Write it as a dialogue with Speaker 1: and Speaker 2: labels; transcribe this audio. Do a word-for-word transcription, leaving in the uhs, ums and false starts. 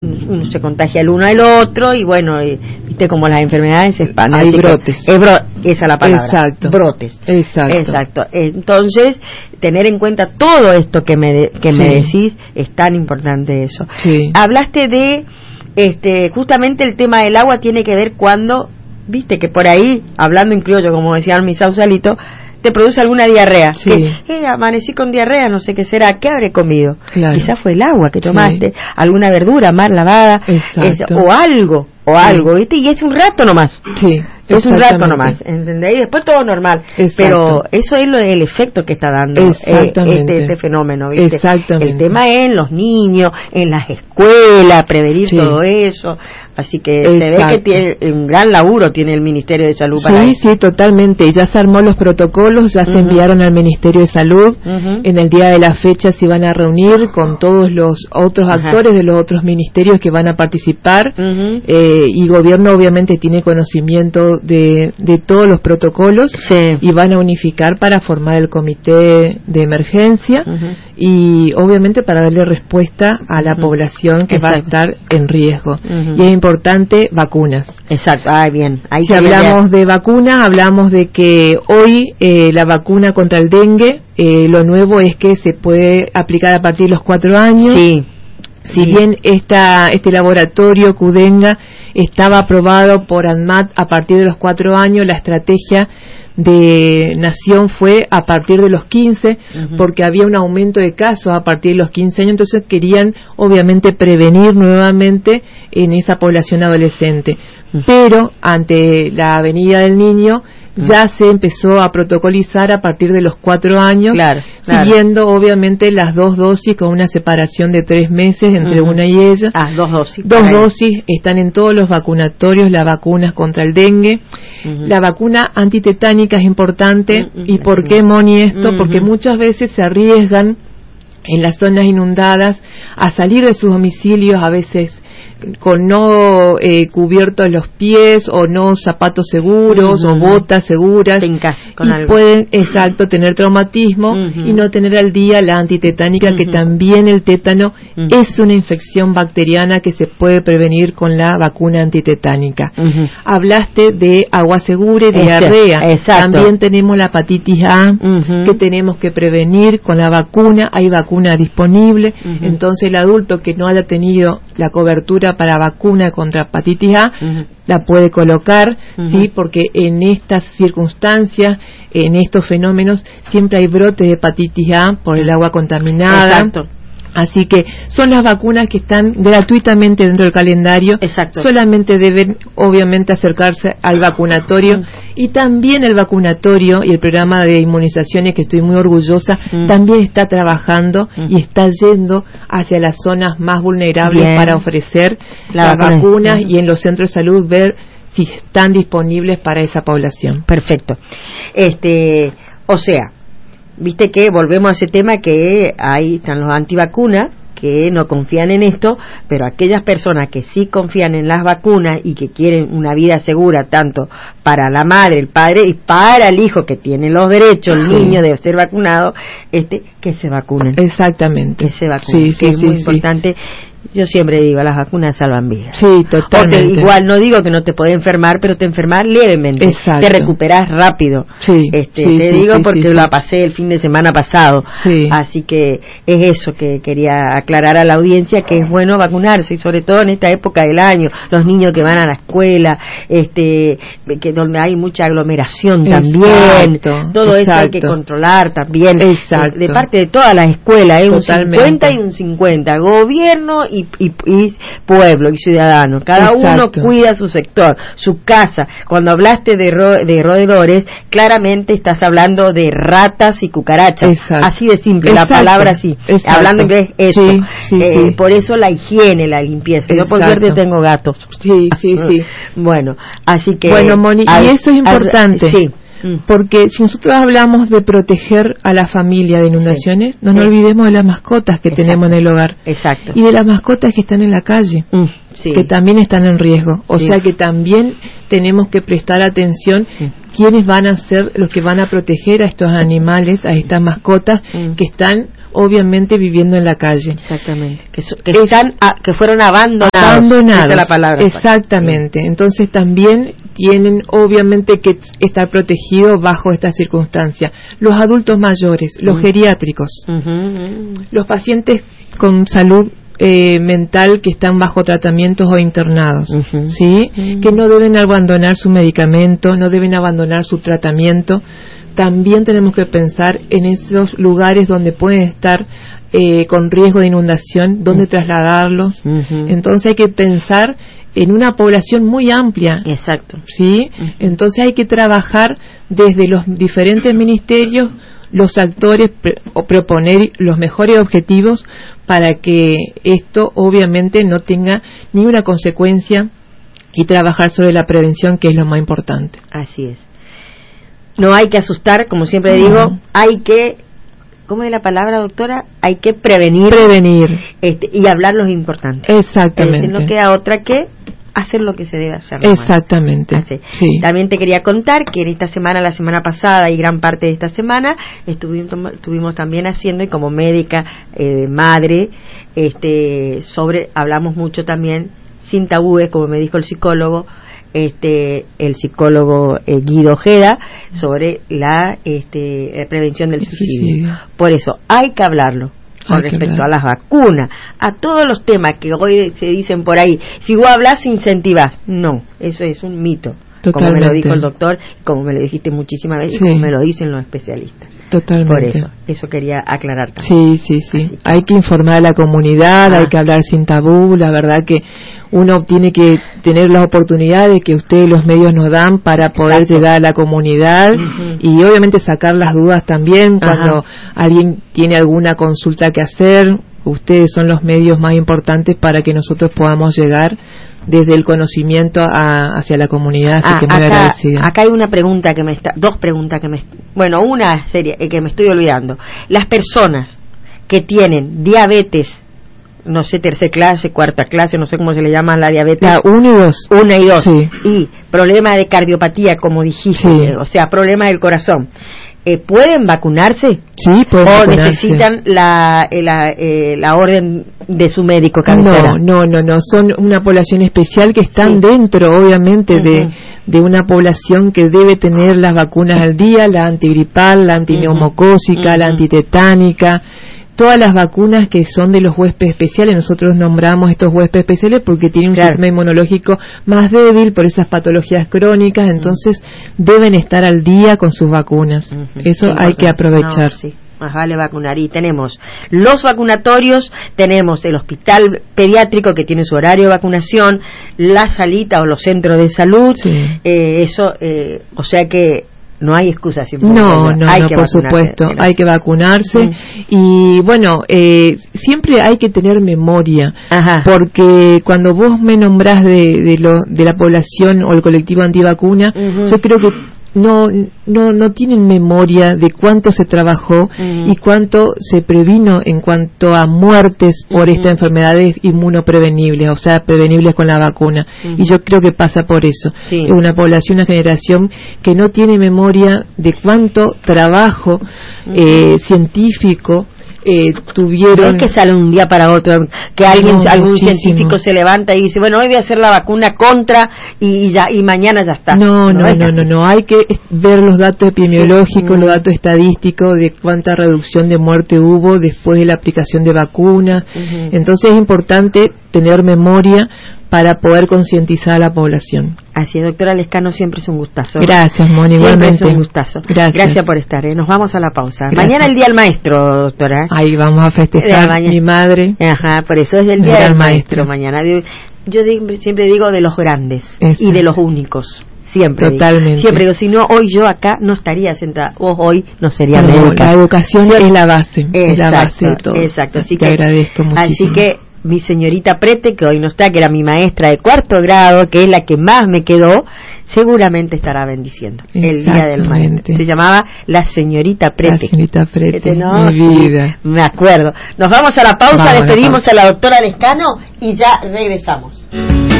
Speaker 1: uno se contagia el uno al otro y bueno, y, viste como las enfermedades se expanden.
Speaker 2: Hay brotes.
Speaker 1: Es bro, esa es la palabra.
Speaker 2: Exacto.
Speaker 1: Brotes.
Speaker 2: Exacto.
Speaker 1: Exacto. Entonces, tener en cuenta todo esto que me que sí. me decís, es tan importante eso.
Speaker 2: Sí.
Speaker 1: Hablaste de este justamente el tema del agua tiene que ver cuando, viste que por ahí, hablando en criollo, como decían mis sausalitos, te produce alguna diarrea.
Speaker 2: Sí.
Speaker 1: Que, eh, amanecí con diarrea, no sé qué será, ¿qué habré comido?
Speaker 2: Claro.
Speaker 1: Quizás fue el agua que tomaste,
Speaker 2: sí.
Speaker 1: alguna verdura mal lavada, es, o algo, o sí. algo, ¿viste? Y es un rato nomás.
Speaker 2: Sí.
Speaker 1: Es un rato nomás, ¿entendés? Y después todo normal.
Speaker 2: Exacto.
Speaker 1: Pero eso es lo del efecto que está dando eh, este, este fenómeno, ¿viste?
Speaker 2: Exactamente.
Speaker 1: El tema es en los niños, en las escuelas, prevenir sí. todo eso. Así que Exacto. se ve que tiene un gran laburo tiene el Ministerio de Salud para
Speaker 2: Sí,
Speaker 1: eso.
Speaker 2: sí, totalmente. Ya se armó los protocolos, ya uh-huh. se enviaron al Ministerio de Salud.
Speaker 1: Uh-huh.
Speaker 2: En el día de la fecha se van a reunir con todos los otros uh-huh. actores de los otros ministerios que van a participar.
Speaker 1: Uh-huh.
Speaker 2: eh, y gobierno obviamente tiene conocimiento de, de todos los protocolos
Speaker 1: sí.
Speaker 2: y van a unificar para formar el comité de emergencia
Speaker 1: uh-huh.
Speaker 2: y obviamente para darle respuesta a la uh-huh. población que Exacto. va a estar en riesgo.
Speaker 1: Uh-huh.
Speaker 2: Y es importante vacunas.
Speaker 1: Exacto, ah, bien. Ahí
Speaker 2: si hablamos ya. de vacunas, hablamos de que hoy eh, la vacuna contra el dengue, eh, lo nuevo es que se puede aplicar a partir de los cuatro años.
Speaker 1: Sí.
Speaker 2: Si
Speaker 1: sí.
Speaker 2: bien esta, este laboratorio Qdenga estaba aprobado por ANMAT a partir de los cuatro años, la estrategia de Nación fue a partir de los quince, uh-huh. porque había un aumento de casos a partir de los quince años, entonces querían obviamente prevenir nuevamente en esa población adolescente. Uh-huh. Pero ante la venida del niño, ya se empezó a protocolizar a partir de los cuatro años,
Speaker 1: claro, claro.
Speaker 2: siguiendo obviamente las dos dosis con una separación de tres meses entre uh-huh. una y ella.
Speaker 1: Ah, dos dosis.
Speaker 2: Dos dosis están en todos los vacunatorios, las vacunas contra el dengue. Uh-huh. La vacuna antitetánica es importante. Uh-huh. ¿Y por qué, Moni, esto? Uh-huh. Porque muchas veces se arriesgan en las zonas inundadas a salir de sus domicilios, a veces con no eh, cubiertos los pies o no zapatos seguros uh-huh. o botas seguras
Speaker 1: casa, con
Speaker 2: y
Speaker 1: algo.
Speaker 2: pueden exacto tener traumatismo uh-huh. y no tener al día la antitetánica uh-huh. que también el tétano uh-huh. es una infección bacteriana que se puede prevenir con la vacuna antitetánica. Uh-huh. Hablaste de agua segura y
Speaker 1: este,
Speaker 2: diarrea.
Speaker 1: Exacto.
Speaker 2: También tenemos la hepatitis A uh-huh. que tenemos que prevenir con la vacuna. Hay vacuna disponible. Uh-huh. Entonces el adulto que no haya tenido la cobertura para vacuna contra hepatitis A uh-huh. la puede colocar, uh-huh. sí, porque en estas circunstancias, en estos fenómenos, siempre hay brotes de hepatitis A por el agua contaminada.
Speaker 1: Exacto.
Speaker 2: Así que son las vacunas que están gratuitamente dentro del calendario.
Speaker 1: Exacto.
Speaker 2: Solamente deben, obviamente, acercarse al vacunatorio. Mm. Y también el vacunatorio y el programa de inmunizaciones, que estoy muy orgullosa, mm. también está trabajando mm. y está yendo hacia las zonas más vulnerables Bien. para ofrecer La las vacuna. vacunas mm. y en los centros de salud ver si están disponibles para esa población.
Speaker 1: Perfecto. Este, o sea, viste que volvemos a ese tema que ahí están los antivacunas que no confían en esto, pero aquellas personas que sí confían en las vacunas y que quieren una vida segura tanto para la madre, el padre y para el hijo que tiene los derechos, el
Speaker 2: sí.
Speaker 1: niño de ser vacunado, este que se vacunen.
Speaker 2: Exactamente.
Speaker 1: Que se vacunen,
Speaker 2: sí, sí,
Speaker 1: que es
Speaker 2: sí,
Speaker 1: muy
Speaker 2: sí.
Speaker 1: importante. Yo siempre digo, las vacunas salvan vidas.
Speaker 2: Sí, totalmente.
Speaker 1: Porque igual no digo que no te puedes enfermar, pero te enfermas levemente.
Speaker 2: Exacto.
Speaker 1: Te recuperás rápido.
Speaker 2: Sí,
Speaker 1: este,
Speaker 2: sí,
Speaker 1: te
Speaker 2: sí,
Speaker 1: digo
Speaker 2: sí,
Speaker 1: porque
Speaker 2: sí,
Speaker 1: la
Speaker 2: sí.
Speaker 1: pasé el fin de semana pasado.
Speaker 2: Sí.
Speaker 1: Así que es eso que quería aclarar a la audiencia, que es bueno vacunarse, y sobre todo en esta época del año, los niños que van a la escuela, este, que donde hay mucha aglomeración también.
Speaker 2: Exacto,
Speaker 1: todo
Speaker 2: exacto.
Speaker 1: eso hay que controlar también.
Speaker 2: Exacto.
Speaker 1: De, de parte de todas las escuelas, es un
Speaker 2: Totalmente.
Speaker 1: cincuenta y un cincuenta, gobierno y, y, y pueblo y ciudadano, cada
Speaker 2: Exacto.
Speaker 1: uno cuida su sector, su casa. Cuando hablaste de, ro de roedores, claramente estás hablando de ratas y cucarachas.
Speaker 2: Exacto.
Speaker 1: Así de simple,
Speaker 2: Exacto.
Speaker 1: la palabra así.
Speaker 2: Exacto.
Speaker 1: Hablando inglés, eso.
Speaker 2: Sí, sí,
Speaker 1: eh,
Speaker 2: sí.
Speaker 1: Por eso la higiene, la limpieza. Yo por
Speaker 2: Exacto.
Speaker 1: suerte tengo gatos.
Speaker 2: Sí, sí, sí.
Speaker 1: Bueno, así que...
Speaker 2: Bueno, Moni,
Speaker 1: a,
Speaker 2: y eso es importante.
Speaker 1: A, sí.
Speaker 2: Porque si nosotros hablamos de proteger a la familia de inundaciones, sí, no sí. nos olvidemos de las mascotas que Exacto. tenemos en el hogar.
Speaker 1: Exacto.
Speaker 2: Y de las mascotas que están en la calle, mm, sí. que también están en riesgo. O sí. sea que también tenemos que prestar atención mm. quiénes van a ser los que van a proteger a estos animales, a estas mascotas mm. que están obviamente viviendo en la calle.
Speaker 1: Exactamente. Que, so, que están, a, que fueron abandonados.
Speaker 2: Abandonados. Esa es
Speaker 1: la palabra.
Speaker 2: Exactamente. Sí. Entonces también tienen obviamente que estar protegidos bajo estas circunstancias. Los adultos mayores, los uh-huh. geriátricos, uh-huh. los pacientes con salud eh, mental que están bajo tratamientos o internados, uh-huh. ¿sí? Uh-huh. Que no deben abandonar su medicamento, no deben abandonar su tratamiento. También tenemos que pensar en esos lugares donde pueden estar eh, con riesgo de inundación, dónde uh-huh. trasladarlos. Uh-huh. Entonces hay que pensar en una población muy amplia.
Speaker 1: Exacto.
Speaker 2: ¿Sí? Uh-huh. Entonces hay que trabajar desde los diferentes ministerios, los actores, pre- o proponer los mejores objetivos para que esto obviamente no tenga ninguna consecuencia y trabajar sobre la prevención, que es lo más importante.
Speaker 1: Así es. No hay que asustar, como siempre uh-huh. digo, hay que, ¿cómo es la palabra, doctora? Hay que prevenir.
Speaker 2: Prevenir.
Speaker 1: Este, y hablar lo importante.
Speaker 2: Exactamente.
Speaker 1: Es decir, no queda otra que hacer lo que se debe hacer.
Speaker 2: Exactamente. Sí.
Speaker 1: También te quería contar que en esta semana, la semana pasada y gran parte de esta semana, estuvimos, estuvimos también haciendo, y como médica, eh, madre, este, sobre, hablamos mucho también, sin tabúes, como me dijo el psicólogo, este el psicólogo eh, Guido Ojeda, sobre la este, prevención del suicidio. Sí. Por eso hay que hablarlo con hay respecto a las vacunas, a todos los temas que hoy se dicen por ahí. Si vos hablas, incentivás. No, eso es un mito. Totalmente. Como me lo dijo el doctor, como me lo dijiste muchísimas veces, sí. y como me lo dicen los especialistas.
Speaker 2: Totalmente.
Speaker 1: Por eso, eso quería aclarar también.
Speaker 2: Sí, sí, sí. Que... Hay que informar a la comunidad, ah. hay que hablar sin tabú. La verdad que uno tiene que tener las oportunidades que ustedes, los medios, nos dan para poder Exacto. llegar a la comunidad uh-huh. y obviamente sacar las dudas también. Ajá. Cuando alguien tiene alguna consulta que hacer, ustedes son los medios más importantes para que nosotros podamos llegar desde el conocimiento a, hacia la comunidad. Así ah, que muy
Speaker 1: acá,
Speaker 2: agradecida.
Speaker 1: Acá hay una pregunta que me está, dos preguntas que me, bueno, una seria eh, que me estoy olvidando. Las personas que tienen diabetes, no sé, tercera clase, cuarta clase, no sé cómo se le llama la diabetes.
Speaker 2: La uno y dos.
Speaker 1: Una y dos.
Speaker 2: Sí.
Speaker 1: Y problema de cardiopatía, como dijiste,
Speaker 2: sí.
Speaker 1: o sea, problema del corazón. Eh, ¿Pueden vacunarse?
Speaker 2: Sí, pueden
Speaker 1: ¿O
Speaker 2: vacunarse.
Speaker 1: necesitan la, eh, la, eh, la orden de su médico cabecera?
Speaker 2: No, no, no, no. Son una población especial que están sí. dentro, obviamente, uh-huh. de, de una población que debe tener las vacunas al día, la antigripal, la antineumocócica, uh-huh. la antitetánica. Todas las vacunas que son de los huéspedes especiales, nosotros nombramos estos huéspedes especiales porque tienen un claro. sistema inmunológico más débil por esas patologías crónicas, entonces uh-huh. deben estar al día con sus vacunas. Uh-huh. Eso sí, hay que aprovechar.
Speaker 1: No, sí. Más vale vacunar. Y tenemos los vacunatorios, tenemos el hospital pediátrico que tiene su horario de vacunación, la salita o los centros de salud, sí. eh, eso, eh, o sea que no hay excusa. Si
Speaker 2: no, no, hay no, que por supuesto, ¿verdad? Hay que vacunarse. Sí. Y bueno, eh, siempre hay que tener memoria, Ajá. porque cuando vos me nombrás de, de, lo, de la población o el colectivo antivacuna, uh-huh. yo creo que no no no tienen memoria de cuánto se trabajó uh-huh. y cuánto se previno en cuanto a muertes por uh-huh. estas enfermedades inmunoprevenibles, o sea, prevenibles con la vacuna. Uh-huh. Y yo creo que pasa por eso. Sí. Es una población, una generación que no tiene memoria de cuánto trabajo uh-huh. eh, científico Eh, tuvieron.
Speaker 1: No es que sale un día para otro, que alguien, no, algún muchísimo. científico se levanta y dice, bueno, hoy voy a hacer la vacuna contra y ya y mañana ya está.
Speaker 2: No, no, no, no, no, no, hay que ver los datos epidemiológicos, sí. los datos estadísticos de cuánta reducción de muerte hubo después de la aplicación de vacunas. Uh-huh. Entonces es importante tener memoria para poder concientizar a la población.
Speaker 1: Así es, doctora Lescano, siempre es un gustazo.
Speaker 2: Gracias, Moni,
Speaker 1: siempre
Speaker 2: igualmente.
Speaker 1: es un gustazo.
Speaker 2: Gracias.
Speaker 1: Gracias por estar, ¿eh? Nos vamos a la pausa.
Speaker 2: Gracias.
Speaker 1: Mañana el Día del Maestro, doctora.
Speaker 2: Ahí vamos a festejar
Speaker 1: mañana...
Speaker 2: mi madre.
Speaker 1: Ajá, por eso es el Día del Maestro. Maestro. Mañana yo siempre digo de los grandes Exacto. y de los únicos. Siempre.
Speaker 2: Totalmente.
Speaker 1: Digo. Siempre digo, si no, hoy yo acá no estaría sentada. Vos hoy no sería
Speaker 2: no,
Speaker 1: médica.
Speaker 2: La educación
Speaker 1: sí.
Speaker 2: es la base.
Speaker 1: Exacto,
Speaker 2: es la base de todo.
Speaker 1: Exacto. Así
Speaker 2: Te
Speaker 1: que,
Speaker 2: agradezco muchísimo.
Speaker 1: Así que mi señorita Prete, que hoy no está, que era mi maestra de cuarto grado, que es la que más me quedó, seguramente estará bendiciendo el Día del Maestro. Se llamaba la señorita Prete.
Speaker 2: La señorita Prete,
Speaker 1: este, no,
Speaker 2: mi vida.
Speaker 1: Sí, me acuerdo. Nos vamos a la pausa,
Speaker 2: vamos
Speaker 1: despedimos
Speaker 2: a, la pausa.
Speaker 1: a la doctora Lescano y ya regresamos.